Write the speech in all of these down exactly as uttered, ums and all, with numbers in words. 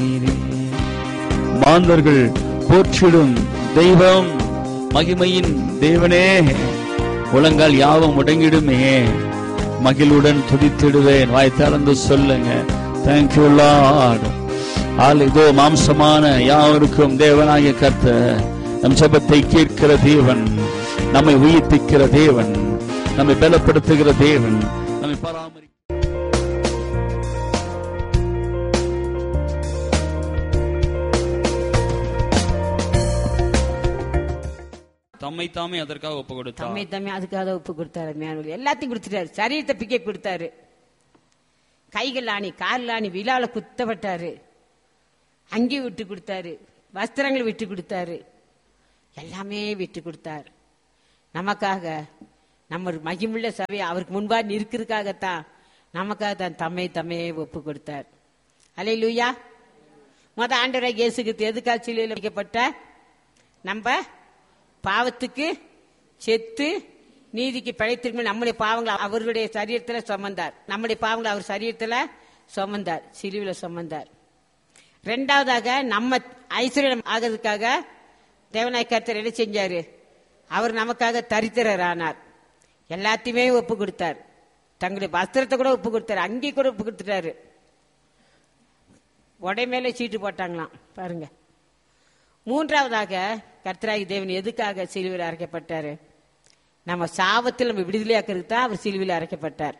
மாந்தர்கள் போற்றிடும் தெய்வம், மகிமையின் தேவனே, உலகால் யாவும் முடங்கிடுமே, மகிழுடன் துதித்திடுவேன். வாய் திறந்து சொல்லுங்க. Thank you Lord. இதோ மாம்சமான யாவருக்கும் தேவனாகிய கர்த்தர் நம் ஜெபத்தை கேட்கிற தேவன், நம்மை உயிர்ப்பிக்கிற தேவன், நம்மை பலப்படுத்துகிற தேவன், நம்மை பராமரி தம்மை தாமே அதற்காக ஒப்பு கொடுத்தார். தம்மை தாமே அதுக்காக ஒப்பு கொடுத்தாரு. எல்லாத்தையும் கொடுத்துட்டாரு. சரீரத்தை பிக்க கொடுத்தாரு. கைகள் ஆணி, கால் ஆணி, விழால குத்தப்பட்டாரு. அங்கி விட்டு கொடுத்தாரு. வஸ்திரங்களை விட்டு கொடுத்தாரு. எல்லாமே விட்டு கொடுத்தார் நமக்காக. நம்ம மகிமுள்ள சபை அவருக்கு முன்பாக நிற்கிறதுக்காகத்தான், நமக்காக தான் தம்மை தம்மையே ஒப்பு கொடுத்தார். அல்லேலூயா. முத ஆண்டவராகிய இயேசு கிறிஸ்து எதுக்காக சிலுவையில் வைக்கப்பட்ட? நம்ம பாவத்துக்கு செத்து நீதிக்கு பிழைத்திருக்கும் நம்முடைய பாவங்களை அவருடைய சரீரத்தில் சுமந்தார். நம்முடைய பாவங்களை அவர் சரீரத்தில் சுமந்தார், சிலுவையில் சுமந்தார். ரெண்டாவதாக நம்ம ஐஸ்வர்யம் ஆகிறதுக்காக தேவனாய் கர்த்தர் என்ன செஞ்சாரு? அவர் நமக்காக தரித்திரர் ஆனார். எல்லாத்தையுமே ஒப்பு கொடுத்தார். தங்களுடைய வஸ்திரத்தை கூட ஒப்பு கொடுத்தாரு. அங்கி கூட ஒப்பு கொடுத்துட்டாரு. உடை மேலே சீட்டு போட்டாங்களாம் பாருங்க. மூன்றாவதாக கர்த்தராகி தேவன் எதுக்காக சிலுவையில் அரைக்கப்பட்டாரு? நம்ம சாபத்தில் நம்ம விடுதலையாக்கிறது தான் அவர் சிலுவையில் அரைக்கப்பட்டார்.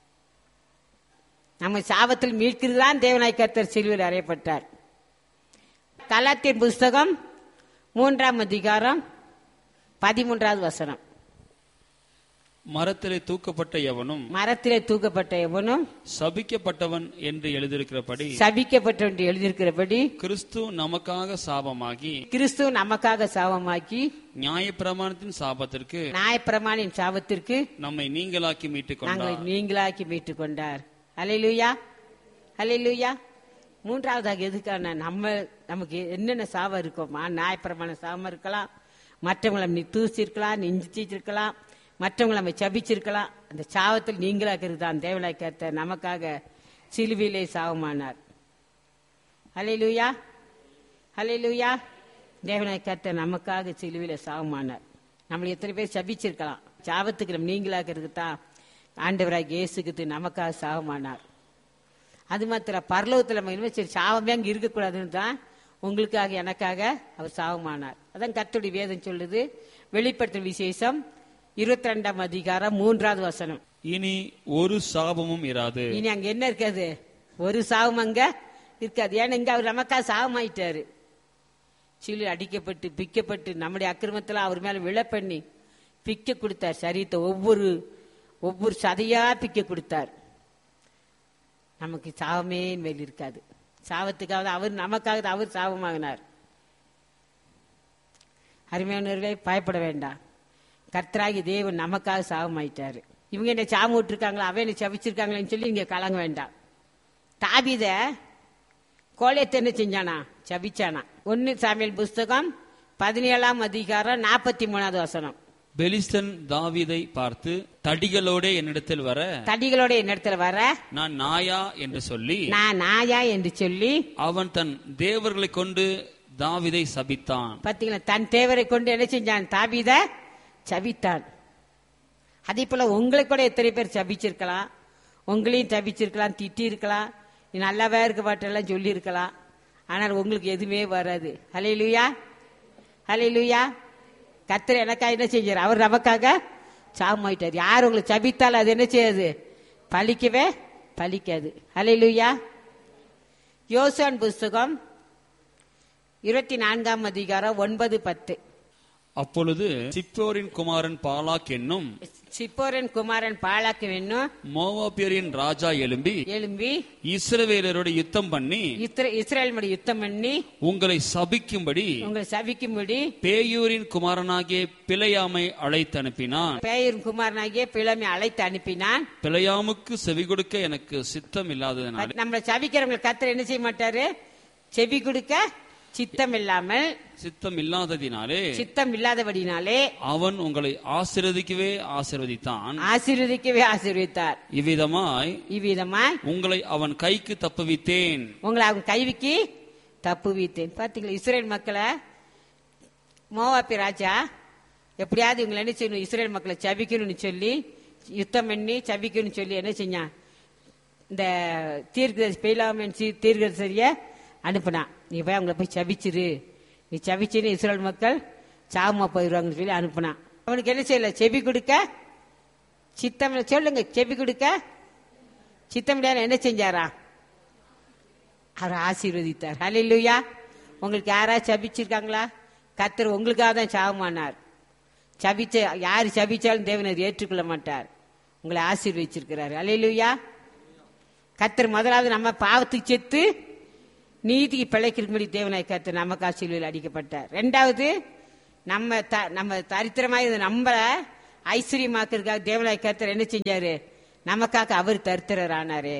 நம்ம சாபத்தில் மீட்கிறது தான் தேவனாய் கர்த்தர் சிலுவையில் அறையப்பட்டார். கலாத்தியர் புஸ்தகம் மூன்றாம் அதிகாரம் பதிமூன்றாவது வசனம். மரத்திலே தூக்கப்பட்ட எவனும் மரத்திலே தூக்கப்பட்ட எவனும் சபிக்கப்பட்டவன் என்று எழுதியிருக்கிறபடி சபிக்கப்பட்டவன் என்று எழுதியிருக்கிறபடி கிறிஸ்து நமக்காக சாபமாகி கிறிஸ்து நமக்காக சாபமாக்கி நியாயப்பிரமாணத்தின் சாபத்திற்கு நியாயப்பிரமாணின் சாபத்திற்கு நம்மை நீங்களாக்கி மீட்டுக் கொண்டார். நீங்களாக்கி மீட்டுக் கொண்டார். அல்லேலூயா, அல்லேலூயா. மூன்றாவதாக எதுக்கான நம்ம நமக்கு என்னென்ன சாபம் இருக்குமா? நியாயப்பிரமாண சாபம் இருக்கலாம், மற்றவங்களை நீ தூசிருக்கலாம், நிந்திச்சிருக்கலாம், மற்றவங்களை நம்ம சபிச்சிருக்கலாம். அந்த சாபத்தில் நீங்களாக்கிறது தான் தேவனாய் கர்த்தர் நமக்காக சிலுவையிலே சாபமானார். அல்லேலூயா, அல்லேலூயா. தேவனாய் கர்த்தர் நமக்காக சிலுவையிலே சாபமானார். நம்மளை எத்தனை பேர் சபிச்சிருக்கலாம். சாபத்துக்கு நம்ம நீங்களாக்கிறது தான் ஆண்டவராக இயேசுக்கு நமக்காக சாபமானார். அது மாத்திர பரலோகத்தில் நம்ம இனிமே சரி சாபமே அங்கே இருக்கக்கூடாதுன்னு தான் உங்களுக்காக எனக்காக அவர் சாபமானார். அதான் கர்த்தருடைய வேதம் சொல்லுது. வெளிப்படுத்தும் விசேஷம் இருபத்தி ரெண்டாம் அதிகாரம் மூன்றாவது வசனம். இனி ஒரு சாபமும் இராது. இனி அங்க என்ன இருக்காது? ஒரு சாபம் அங்க இருக்காது. ஏன்னா இங்க அவர் நமக்காக சாபமாயிட்டாரு. சிலு அடிக்கப்பட்டு பிக்கப்பட்டு நம்முடைய அக்கிரமத்தில் அவர் மேல விழ பண்ணி பிக்க கொடுத்தார். சரீரத்தை ஒவ்வொரு ஒவ்வொரு சதையா பிக்க கொடுத்தார். நமக்கு சாபமே மேல் இருக்காது. சாபத்துக்காக அவர் நமக்காக அவர் சாபமாகினார். அருமையானவர்களே, பயப்பட வேண்டாம். கர்த்தராகி தேவன் நமக்காக சாபமாயிட்டாரு. இவங்க என்ன சாபம் விட்டுருக்காங்களா, அவன் என்ன சபிச்சிருக்காங்களேன்னு சொல்லி இங்க கலங்க வேண்டாம். தாவீத கோலியத்தை என்ன செஞ்சானா? சபிச்சானா. ஒன்னு சாமுவேல் புஸ்தகம் பதினேழாம் அதிகாரம் நாற்பத்தி மூணாவது வசனம். பெலிஸ்தன் தாவீதை பார்த்து, தடிகளோட என்னிடத்தில் வர தடிகளோட என்னிடத்தில் வர நான் நாயா என்று சொல்லி நான் நாயா என்று சொல்லி அவன் தன் தேவர்களை கொண்டு தாவீதை சபித்தான். பாத்தீங்களா? தன் தேவரை கொண்டு என்ன செஞ்சான்? தாவீத சபித்தான். அதே போல உங்களை கூட எத்தனை பேர் சபிச்சிருக்கலாம், உங்களையும் சபிச்சிருக்கலாம், திட்டி இருக்கலாம், நீ நல்லாவே இருக்க மாட்டெல்லாம் சொல்லி இருக்கலாம். ஆனால் உங்களுக்கு எதுவுமே வராது. ஹல்லேலூயா, ஹல்லேலூயா. கர்த்தர் எனக்காக என்ன செஞ்சார்? அவர் நமக்காக சாபமாயிட்டார். யார் உங்களை சபித்தாலும் அது என்ன செய்யாது? பலிக்கவே பலிக்காது. ஹல்லேலூயா. யோசுவாவின் புஸ்தகம் இருபத்தி நான்காம் அதிகாரம் ஒன்பது பத்து. அப்பொழுது சிப்போரின் குமாரன் பாலாக் என்னும் சிப்போரின் குமாரன் பாலாக் என்னும் மோவாபியரின் ராஜா எழும்பி எழும்பி இஸ்ரவேலரோட யுத்தம் பண்ணி இஸ்ரவேல் யுத்தம் பண்ணி உங்களை சபிக்கும்படி உங்களை சபிக்கும்படி பேயூரின் குமாரனாகிய பிழையாமை அழைத்து அனுப்பினான். பேயூரின் குமாரனாகிய பிழையாமை அழைத்து அனுப்பினான். பிழையாமுக்கு செவி கொடுக்க எனக்கு சித்தம் இல்லாததுனால. நம்மளை சபிக்கிறவங்களை கர்த்தர் என்ன செய்ய மாட்டாரு? செவி கொடுக்க சித்தம் இல்லாமல் சித்தம் இல்லாததினாலே சித்தம் இல்லாதபடினாலே அவன் உங்களை ஆசீர்வதிக்கவே ஆசீர்வதித்தான் ஆசீர்வதிக்கவே ஆசீர்வதித்தார். இவ்விதமாய் இவ்விதமாய் உங்களை அவன் கைக்கு தப்புவித்தேன். உங்களை அவன் கைவிக்கு தப்புவித்தேன். பாத்தீங்களா, இஸ்ரேல் மக்களை மோவாபி ராஜா எப்படியாவது இவங்களை என்ன செய்யணும், இஸ்ரேல் மக்களை சபிக்கணும்னு சொல்லி யுத்தம் பண்ணி சபிக்கணும்னு சொல்லி என்ன செஞ்சான், இந்த தீர்க்க பெயிலாமன் தீர்க்கதரிசிய அனுப்புனான். நீ போய் அவங்கள போய் சபிச்சிரு, நீ சபிச்சுன்னு இஸ்ரேல் மக்கள் சாவமா போயிடுவாங்கன்னு சொல்லி அனுப்புனான். அவனுக்கு என்ன செய்யல, செவி கொடுக்க சித்தம் சொல்லுங்க, செவி கொடுக்க சித்தம் என்ன செஞ்சாரா, அவர் ஆசீர்வதித்தார். ஹல்லேலூயா. உங்களுக்கு யாராவது சபிச்சிருக்காங்களா? கர்த்தர் உங்களுக்காக தான் சாவமானார். சபிச்ச யாரு சபிச்சாலும் தேவனர் ஏற்றுக்கொள்ள மாட்டார், உங்களை ஆசீர்வதிச்சிருக்கிறார். ஹல்லேலூயா. கர்த்தர் முதலாவது நம்ம பாவத்துக்கு செத்து நீதிக்கு பிழைக்கிறபடி தேவனாய் கர்த்தர் நமக்கு ஆசீர்வாதம் அடிக்கப்பட்டார். ரெண்டாவது நம்ம நம்ம தரித்திரமாய் நம்மள ஐஸ்வர்யமாக்குறதுக்காக தேவனாய் கர்த்தர் என்ன செஞ்சாரு, நமக்காக அவர் தரித்திரர் ஆனாரு.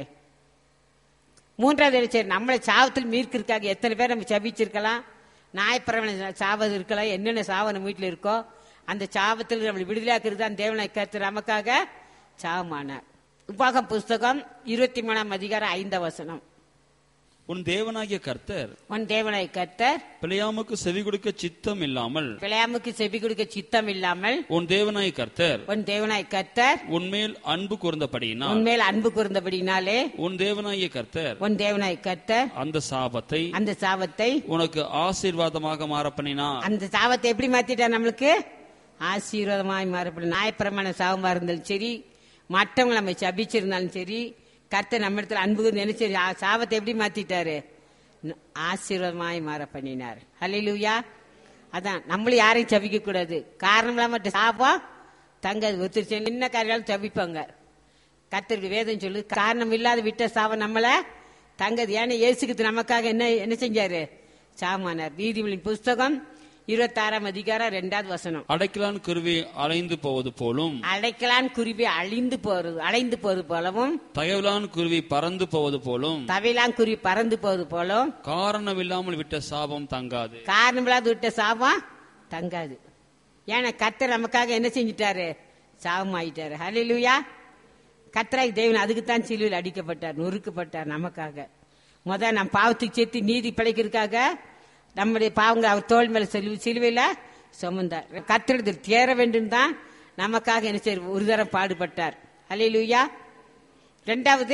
மூன்றாவது என்ன செய்ய, நம்மளை சாவத்தில் மீட்கிறதுக்காக எத்தனை பேர் நம்ம சபிச்சிருக்கலாம், நாயப்பிரவனை சாவது இருக்கலாம், என்னென்ன சாவ நம்ம வீட்டில் இருக்கோ அந்த சாபத்தில் நம்மளை விடுதலையாக்குறது தான் தேவனாய் கர்த்தர் நமக்காக சாவமானார். உபாகம் புஸ்தகம் இருபத்தி மூணாம் அதிகாரம் ஐந்தாம் வசனம். உன் தேவனாகிய கர்த்தர் உன் தேவனாய் கர்த்தர் பிழையாமுக்கு செவி கொடுக்க சித்தம் இல்லாமல் பிழையாமுக்கு செவி கொடுக்க சித்தம் இல்லாமல் உன் தேவனாய் கர்த்தர் உன் தேவனாய் கர்த்தர் உன்மேல் அன்பு கூர்ந்தபடியினால் உன்மேல் அன்பு கூர்ந்தபடினாலே உன் தேவனாகிய கர்த்தர் உன் தேவனாய் கர்த்தர் அந்த சாபத்தை அந்த சாபத்தை உனக்கு ஆசீர்வாதமாக மாற பண்ணினார். அந்த சாபத்தை எப்படி மாத்திட்டார், நம்மளுக்கு ஆசீர்வாதமாய் மாறப்படும். நாயப்பிரமாண சாபமா இருந்தாலும் சரி, மற்றவங்க நம்ம சபிச்சிருந்தாலும் சரி, கர்த்தர் நம்ம இடத்துல அன்பு நினைச்சு சாபத்தை எப்படி மாத்திட்டாரு, ஆசீர்வாதமாய் மாற பண்ணினார். ஹல்லேலூயா. அதான் நம்மளும் யாரையும் சபிக்க கூடாது, காரணம் இல்லாம சாபம் தங்காது. ஒருத்தர் என்ன காரியம் சபிப்பாங்க, கர்த்தருக்கு வேதம் சொல்லு, காரணம் இல்லாத விட்ட சாபம் நம்மள தங்கது. ஏன்னா இயேசுக்கு நமக்காக என்ன என்ன செஞ்சாரு, சாமானார். நீதிமொழியின் புஸ்தகம் இருபத்தாறாம் அதிகாரம் இரண்டாவது வசனம். அடைக்கலான் குருவி அலைந்து போவது போலும் அடைக்கலான் குருவி அழிந்து போறது அலைந்து போவது போலவும் தகவலான் குருவி பறந்து போவது போலும் தவையிலான் குருவி பறந்து போவது போலும் காரணம் இல்லாமல் விட்ட சாபம் தங்காது. காரணம் இல்லாத விட்ட சாபம் தங்காது. ஏன்னா கர்த்தர் நமக்காக என்ன செஞ்சிட்டாரு, சாபம் ஆயிட்டாரு. ஹல்லேலூயா. கர்த்தராய் தேவன் அதுக்குத்தான் சிலுவையில் அடிக்கப்பட்டார், நொறுக்கப்பட்டார் நமக்காக. முதல் நம் பாவத்துக்கு சேர்த்து நீதி பிழைக்கிறதுக்காக நம்முடைய பாவங்கள் அவர் தோல் மேல சிலுவையில சுமந்தார். கர்த்தரிடத்தில் தேர வேண்டும் தான் நமக்காக என்ன செய்ய ஒரு தரம் பாடுபட்டார். ஹல்லேலூயா. ரெண்டாவது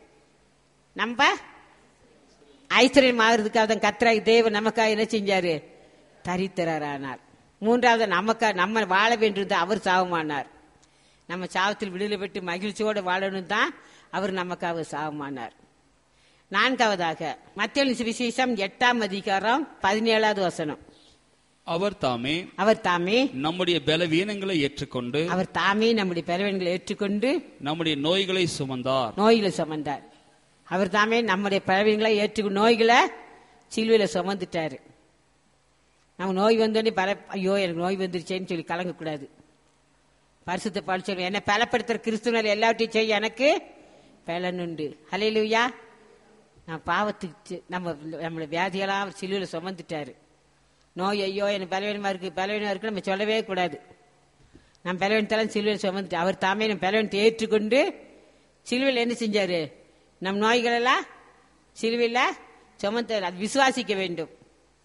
நம்ம ஐஸ்வர்யம் ஆகிறதுக்காக தான் கர்த்தராய் தேவன் நமக்காக என்ன செஞ்சாரு, தரித்திரரானார். மூன்றாவது நமக்காக நம்ம வாழ வேண்டும் தான் அவர் சாபமானார். நம்ம சாவத்தில் விடுதலை பெற்று மகிழ்ச்சியோடு வாழணும் தான் அவர் நமக்காக சாபமானார். நான்காவதாக மத்தேயு சுவிசேஷம் எட்டாம் அதிகாரம் பதினேழாவது வசனம். அவர் தாமே அவர் தாமே நம்முடைய பலவீனங்களை ஏற்றுக்கொண்டு அவர் தாமே நம்முடைய பலவீனங்களை ஏற்றுக்கொண்டு நம்முடைய நோய்களை சுமந்தார் நோய்களை சுமந்தார். அவர் தாமே நம்முடைய பலவீனங்களை ஏற்று நோய்களை சிலுவையில சுமந்துட்டாரு. நம்ம நோய் வந்தோடனே பல ஐயோ எனக்கு நோய் வந்துருச்சேன்னு சொல்லி கலங்கக்கூடாது. பரிசுத்த பால் சொல்லுவோம், என்னை பலப்படுத்துற கிறிஸ்துவ எல்லாவற்றையும் செய்ய எனக்கு பலனுண்டு. ஹல்லேலூயா. நான் பாவத்துக்கு நம்ம நம்மளோட வியாதியெல்லாம் சிலுவையில சுமந்துட்டாரு. நோய் ஐயோ எனக்கு பலவீனமா இருக்கு பலவீனமா இருக்கு நம்ம சொல்லவே கூடாது. நம்ம பலவீனத்தெல்லாம் சிலுவையில் சுமந்துட்டு அவர் தாமே நம்ம பலவீனத்தை ஏற்றுக்கொண்டு சிலுவையில் என்ன செஞ்சாரு, நம் நோய்களெல்லாம் சிலுவையில் சுமந்த அது விசுவாசிக்க வேண்டும்.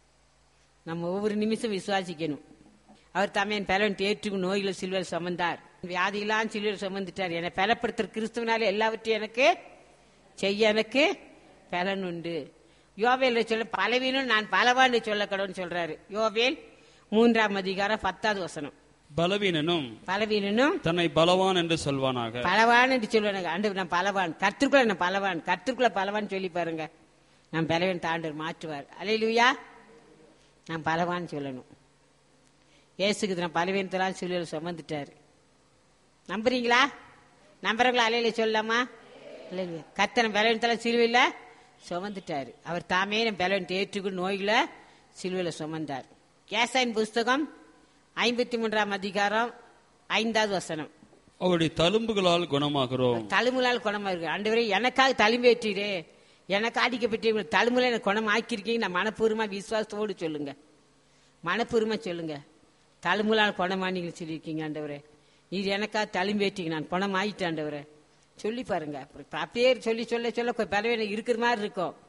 நம்ம ஒவ்வொரு நிமிஷம் விசுவாசிக்கணும். அவர் தாமே என் பலவீனத்தை ஏற்றுக்கொண்டு நோய்களை சிலுவையில் சுமந்தார், வியாதியெல்லாம் சிலுவையில் சுமந்துட்டார். என்னை பலப்படுத்துற கிறிஸ்துவனால எல்லாவற்றையும் எனக்கு செய்ய எனக்கு பலன் உண்டு. யோவேல் சொல்ல பலவீனம் நான் பலவான் சொல்ல கடவுன்னு சொல்றாரு. யோவேல் மூன்றாம் அதிகாரம் பத்தாவது வசனம். பலவீனனும் பலவீனனும் தன்னை பலவான் என்று சொல்வானாக. பலவான் என்று சொல்லுவாங்க. ஆண்டு நான் பலவான், கர்த்தருக்குள்ள நான் பலவான், கர்த்தருக்குள்ள பலவான் சொல்லி பாருங்க, நான் பலவீன ஆண்டவர் மாற்றுவார். அல்லேலூயா. நான் பலவான் சொல்லணும். இயேசுக்கு நான் பலவீனத்தெல்லாம் சொல்லி சுமந்துட்டாரு. நம்புறீங்களா? நம்புறவங்களா? அல்லேலூயா சொல்லலாமா? இல்லைங்க. கர்த்தர் பலவீனத்தெல்லாம் சிலுவையில சுமந்துட்டாரு. அவர் தாமே பலவீனத்தை ஏற்றுக்கொண்டு நோய்களை சிலுவையில சுமந்தார். ஏசாயின் புஸ்தகம் ஐம்பத்தி மூன்றாம் அதிகாரம் ஐந்தாவது வசனம். அவருடைய தழும்புகளால் குணமாகிறோம். தழும்புகளால் குணமாகிறோம். ஆண்டவரே எனக்காக தழும்பேற்றீரே, எனக்கு அடிக்கப்பட்டு தழும்புல எனக்கு குணம் ஆக்கியிருக்கீங்க. நான் மனப்பூர்வமா விசுவாசத்தோடு சொல்லுங்க, மனப்பூர்வமா சொல்லுங்க. தழும்புகளால் குணமானீங்க சொல்லியிருக்கீங்க ஆண்டவரே. நீர் எனக்காக தழும்பேற்றீங்க, நான் குணம் ஆயிட்டேன் ஆண்டவரே சொல்லி பாருங்க. அப்படியே சொல்லி சொல்ல சொல்ல பலவீனம் இருக்கிற மாதிரி இருக்கும்.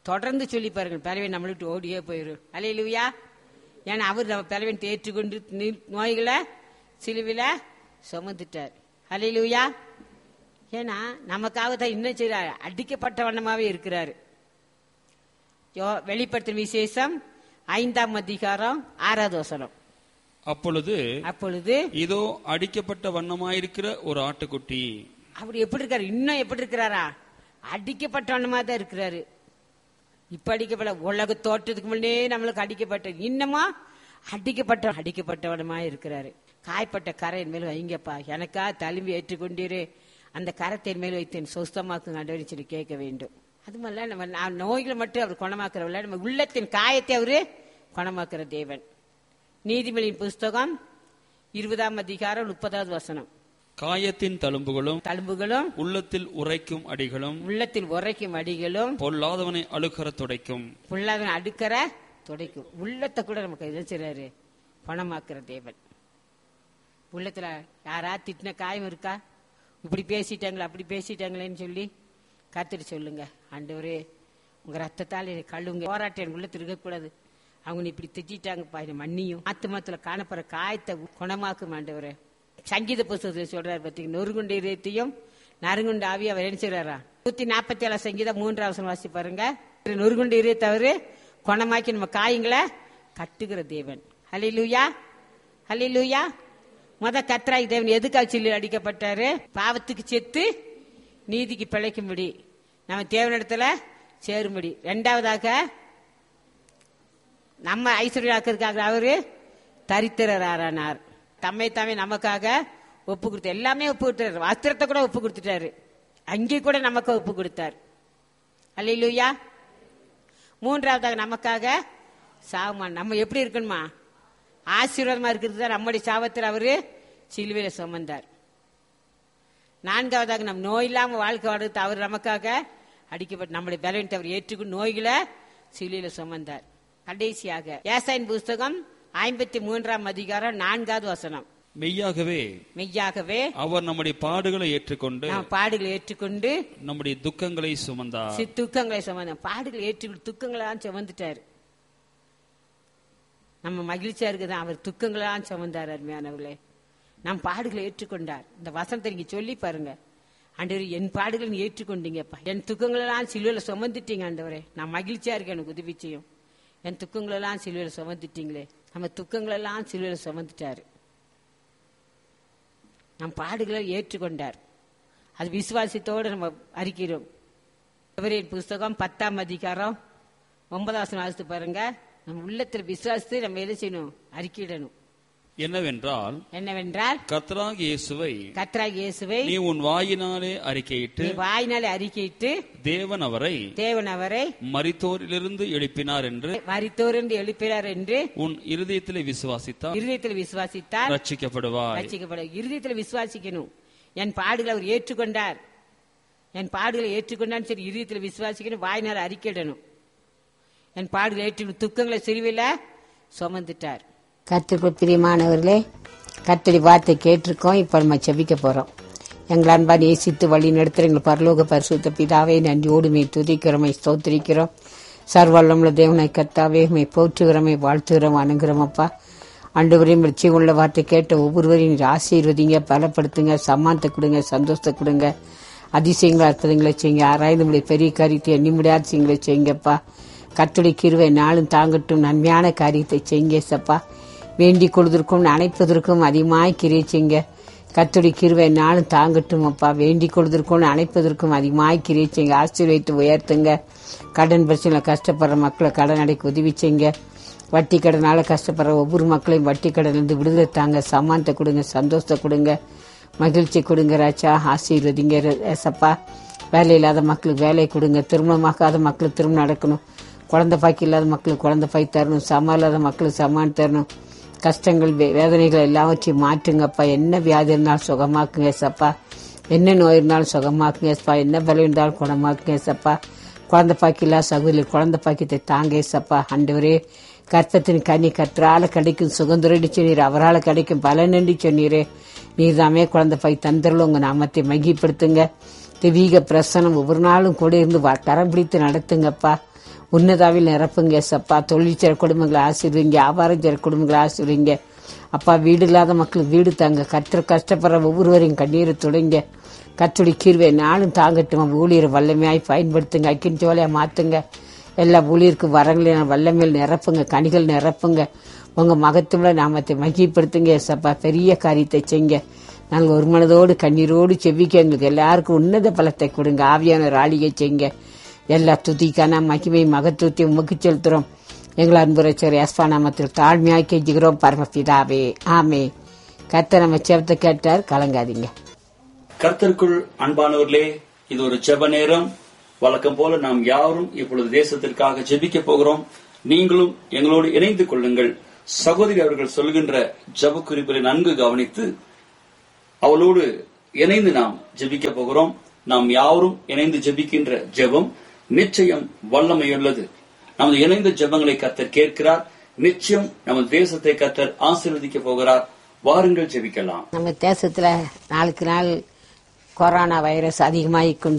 தொடர்ந்து சொல்லி பாருங்க, பலவீனம் நம்மளை விட்டு ஓடியே போயிடும். அல்லேலூயா. ஏன்னா அவர் நம்ம பலவீனத்தை ஏற்றுக்கொண்டு நோய்களை சிலுவில சுமந்துட்டார். அல்லேலூயா. ஏன்னா நமக்காக தான் இன்னும் செய்றாரு, அடிக்கப்பட்ட வண்ணமாவே இருக்கிறாரு. வெளிப்படுத்தும் விசேஷம் ஐந்தாம் அதிகாரம் ஆறாவது வசனம். அப்பொழுது அப்பொழுது இதோ அடிக்கப்பட்ட வண்ணமாயிருக்கிற ஒரு ஆட்டுக்குட்டி. அப்படி எப்படி இருக்காரு? இன்னும் எப்படி இருக்கிறாரா? அடிக்கப்பட்ட வண்ணமா தான் இருக்கிறாரு. இப்ப அடிக்கப்பட உலக தோற்றத்துக்கு முன்னே நம்மளுக்கு அடிக்கப்பட்ட, இன்னமா அடிக்கப்பட்ட அடிக்கப்பட்டவனமா இருக்கிறாரு. காய்ப்பட்ட கரையின் மேல் வைங்கப்பா, எனக்கா தழும்பி ஏற்றுக்கொண்டீரே, அந்த கரத்தின் மேல் வைத்தேன் சொஸ்தமாக்கு ஆண்டவரே சொல்லி கேட்க வேண்டும். அது மாதிரிலாம் நம்ம நோய்களை மட்டும் அவர் குணமாக்குறவில்ல, நம்ம உள்ளத்தின் காயத்தை அவரு குணமாக்குற தேவன். நீதிமொழியின் புஸ்தகம் இருபதாம் அதிகாரம் முப்பதாவது வசனம். காயத்தின் தழும்புகளும் தழும்புகளும் உள்ளத்தில் உரைக்கும் அடிகளும் உள்ளத்தில் உரைக்கும் அடிகளும் பொல்லாதவனை அழுக்கற துடைக்கும். பொல்லாதவனை அடுக்கிற துடைக்கும். உள்ளத்தை கூட நமக்கு எது செய்றாரு? குணமாக்குற தேவன். உள்ளத்துல யாரா திட்டின காயம் இருக்கா? இப்படி பேசிட்டாங்களா அப்படி பேசிட்டாங்களேன்னு சொல்லி காத்துட்டு சொல்லுங்க, ஆண்டவரே உங்க ரத்தத்தால் கழுவுங்க. போராட்டம் எனக்கு உள்ளத்தில் இருக்கக்கூடாது. அவங்க இப்படி திட்டாங்கப்பா, மண்ணியும் ஆத்துமத்துல காணப்படுற காயத்தை குணமாக்கும் ஆண்டவரே. சங்கீத புஸ்தகத்தில் சொல்றாரு பார்த்தீங்க, நொறுங்குண்ட இதயத்தையும் நறுங்குண்ட ஆவி அவர் என்ன செய்றாரா? நூத்தி நாற்பத்தி ஏழாம் சங்கீதம் மூன்றாவது வாசி பாருங்க. நொறுங்குண்ட இதயத்தை அவரு குணமாக்கி நம்ம காயங்களை கட்டுகிற தேவன். ஹல்லேலூயா, ஹல்லேலூயா. முத கர்த்தராகிய தேவன் எதுக்காக சிலுவையில் அடிக்கப்பட்டாரு? பாவத்துக்கு செத்து நீதிக்கு பிழைக்கும்படி, நம்ம தேவனிடத்துல சேரும்படி. இரண்டாவதாக நம்ம ஐஸ்வர்யாக்கிறதுக்காக அவரு தரித்திரரானார். தம்மை தாமே நமக்காக ஒப்பு கொடுத்தார். எல்லாமே ஒப்பு கொடுத்தாரு. வஸ்திரத்தை கூட ஒப்பு கொடுத்துட்டாரு. அங்கே கூட நமக்கு ஒப்பு கொடுத்தார். அல்லேலூயா. மூன்றாவதாக நமக்காக சாவுமான். நம்ம எப்படி இருக்கணுமா? ஆசீர்வாதமா இருக்கிறது தான் நம்முடைய சாபத்தில் அவரு சிலுவையில சுமந்தார். நான்காவதாக நம் நோய் இல்லாம வாழ்க்கை வாழ்றது அவர் நமக்காக அடிக்கப்பட்டு நம்முடைய பலவீனத்தை அவர் ஏற்றுக்கொண்டு நோய்களை சிலுவையில சுமந்தார். கடைசியாக ஏசாயின் புஸ்தகம் ஐம்பத்தி மூன்றாம் அதிகாரம் நான்காவது வசனம். மெய்யாகவே மெய்யாகவே அவர் நம்முடைய பாடுகளை ஏற்றுக்கொண்டு பாடுகளை ஏற்றுக்கொண்டு நம்முடைய துக்கங்களை சுமந்தார். துக்கங்களை சுமந்தார். பாடுகளை ஏற்றுக்கொண்டு துக்கங்களாம் சுமந்துட்டாரு. நம்ம மகிழ்ச்சியா இருக்குதான், அவர் துக்கங்களாம் சுமந்தார். அருமையானவர்களே, நம் பாடுகளை ஏற்றுக்கொண்டார். இந்த வசனத்தை நீங்க சொல்லி பாருங்க, ஆண்டவரே என் பாடுகளை நீ ஏற்றுக்கொண்டீங்கப்பா, என் துக்கங்களெல்லாம் சிலுவையில சுமந்துட்டீங்க ஆண்டவரே, நான் மகிழ்ச்சியா இருக்கேன், எனக்கு உதவி செய்யும். என் துக்கங்களெல்லாம் சிலுவையில சுமந்துட்டீங்களே. நம்ம துக்கங்களெல்லாம் சிலுவையில சுமந்துட்டாரு. நம் பாடுகளை ஏற்றுக்கொண்டார். அது விசுவாசத்தோடு நம்ம அறிக்கிறோம். எபிரேயர் புஸ்தகம் பத்தாம் அதிகாரம் ஒன்பதாம் வாசித்து பாருங்க. நம்ம உள்ளத்தில் விசுவாசத்தை நம்ம எது செய்யணும்? அறிக்கையிடணும். என்னவென்றால் என்னவென்றால் கர்த்தராகிய இயேசுவை கர்த்தராகிய இயேசுவை நீ உன் வாயினாலே அறிக்கையிட்டு வாயினாலே அறிக்கையிட்டு தேவன் அவரை தேவன் அவரை மரித்தோரிலிருந்து எழுப்பினார் என்று மரித்தோரிலிருந்து எழுப்பினார் என்று உன் இருதயத்திலே விசுவாசித்தால் இருதயத்தில் விசுவாசித்தால் ரட்சிக்கப்படுவாய். ரட்சிக்கப்பட இருதயத்தில் விசுவாசிக்கணும். என் பாடுகளை அவர் ஏற்றுக்கொண்டார், என் பாடுகளை ஏற்றுக்கொண்டான்னு சரி இருதயத்தில் விசுவாசிக்கணும், வாயினால அறிக்கையிடணும். என் பாடுகளை ஏற்று துக்கங்களை சிலுவையில சுமந்துட்டார். கர்த்தருக்குள் பிரியமானவர்களே, கர்த்தருடைய வார்த்தை கேட்டிருக்கோம். இப்ப நம்ம செபிக்க போறோம். எங்கள் அன்பா நேசித்து வழி நடத்துற எங்கள் பரலோக பரிசுத்த பிதாவே, நன்றியோடு மே துதிக்கிறோமை ஸ்தோத்திரிக்கிறோம். சர்வல்லமுள்ள தேவனை கர்த்தாவே மே போற்றுகிறோமை வாழ்த்துகிறோம் அணுகிறோம். அப்பா ஆண்டவரையும் உள்ள வார்த்தை கேட்ட ஒவ்வொருவரையும் நீர் ஆசீர்வதிங்க, பலப்படுத்துங்க, சமானத்தை கொடுங்க, சந்தோஷத்தை கொடுங்க, அதிசயங்களை அற்புதங்களை செய்யுங்க. ஆராய்ந்து நம்முடைய பெரிய காரியத்தை எண்ணி முடியாத செய்யுங்களை செய்யுங்கப்பா. கர்த்தருடைய கிருபை நாளும் தாங்கட்டும். நன்மையான காரியத்தை செய்யுங்க சப்பா. வேண்டிக் கொள்வதற்கும் அணைப்பதற்கும் அதிகமாய் கிரியை செய்யுங்க. கர்த்தருடைய கிருபை நாளும் தாங்கட்டும் அப்பா. வேண்டிக் கொள்வதற்கும் அணைப்பதற்கும் அதிகமாய் கிரியை செய்யுங்க. ஆசீர்வதித்து உயர்த்துங்க. கடன் பிரச்சனை கஷ்டப்படுற மக்களை கடன் அடைக்க உதவி செய்யுங்க. வட்டி கடனால கஷ்டப்படுற ஒவ்வொரு மக்களையும் வட்டி கடனிலிருந்து விடுதலை தாங்க. சமானத்தை கொடுங்க, சந்தோஷத்தை கொடுங்க, மகிழ்ச்சி கொடுங்க ராஜா. ஆசீர்வதிங்க சப்பா. வேலை இல்லாத மக்களுக்கு வேலை கொடுங்க. திருமணமாக்காத மக்களுக்கு திருமணம் நடக்கணும். குழந்தை பாக்கி இல்லாத மக்களுக்கு குழந்தை பாக்கி தரணும். சமா இல்லாத மக்களுக்கு சமான் தரணும். கஷ்டங்கள் வேதனைகள் எல்லாவற்றையும் மாற்றுங்கப்பா. என்ன வியாதி இருந்தாலும் சுகமாக்குங்க சப்பா. என்ன நோய் இருந்தாலும் சுகமாக்குங்க சப்பா. என்ன பலம் இருந்தாலும் குணமாக்குங்க சப்பா. குழந்தை பாக்கி இல்லாத சகோதரி குழந்தை பாக்கியத்தை தாங்க சப்பா. ஆண்டவரே, கர்த்தத்தின் கனி கற்றால கிடைக்கும், சுகந்துரடி சொன்னீர், அவரால் கிடைக்கும் பலனன்றி சொன்னீரே. நீர் தாமே குழந்தை பாக்கி தந்தரில் உங்க நாமத்தை மகிப்படுத்துங்க. தெய்வீக பிரசனம் ஒவ்வொரு நாளும் கூட இருந்து கரம் பிடித்து நடத்துங்கப்பா. உன்னதாவில் நிரப்புங்க சப்பா. தொழில் செய்கிற குடும்பங்களை ஆசீர்வீங்க, வியாபாரம் செய்கிற குடும்பங்களை ஆசீர்வீங்க அப்பா. வீடு இல்லாத மக்களுக்கு வீடு தாங்க. கற்று கஷ்டப்படுற ஒவ்வொருவரையும் கண்ணீரை தொடங்க. கத்துடி கீர்வை நாளும் தாங்கட்டும். ஊழியரை வல்லமையாய் பயன்படுத்துங்க. அக்கின் ஜோலையா மாத்துங்க. எல்லா ஊழியருக்கு வரங்களையும் வல்லமையில் நிரப்புங்க, கனிகள் நிரப்புங்க. உங்க மகத்துவ நாமத்தை மகிப்படுத்துங்க ஏசப்பா. பெரிய காரியத்தை செய்ங்க. நாங்கள் ஒரு மனதோடு கண்ணீரோடு செவிக்க எங்களுக்கு எல்லாருக்கும் உன்னத பலத்தை கொடுங்க. ஆவியான ஒரு ஆளிகை செய்ங்க. எல்லா துதிக்கான மகிமை மகத்துவத்தை உமக்கு செலுத்துறோம். எங்கள் அன்புரைச்சர் எஸ்பா நாமத்தில் தாழ்மையாய் கெஞ்சுகிறோம் பரமபிதாவே, ஆமே. கர்த்தர் நம்ம செவத்தை கேட்டார், கலங்காதீங்க. கர்த்தருக்குள் அன்பானவர்களே, இது ஒரு ஜெப நேரம். வழக்கம் போல நாம் யாரும் இப்பொழுது தேசத்திற்காக ஜெபிக்க போகிறோம். நீங்களும் எங்களோடு இணைந்து கொள்ளுங்கள். சகோதரி அவர்கள் சொல்கின்ற ஜெப குறிப்புகளை நன்கு கவனித்து அவளோடு இணைந்து நாம் ஜெபிக்க போகிறோம். நாம் யாரும் இணைந்து ஜெபிக்கின்ற ஜெபம் நிச்சயம் வல்லமையுள்ளது. நமது இணைந்த ஜெபங்களை கர்த்தர் கேட்கிறார். நிச்சயம் நமது தேசத்தை கர்த்தர் ஆசீர்வதிக்க போகிறார். வாருங்கள் ஜெபிக்கலாம். நம்ம தேசத்துல நாளுக்கு நாள் கொரோனா வைரஸ் அதிகமாகிக்